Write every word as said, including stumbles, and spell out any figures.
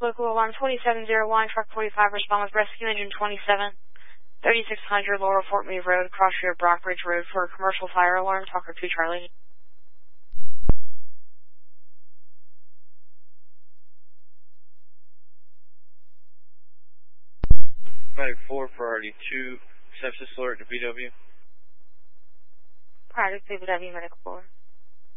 Local alarm twenty-seven oh one, truck forty-five, respond with rescue engine twenty-seven, thirty-six hundred Laurel Fort Meade Road, Cross River Brockridge Road for a commercial fire alarm, Talker two Charlie. Medic four, priority two, sepsis alert to B W. Priority to B W, Medic four.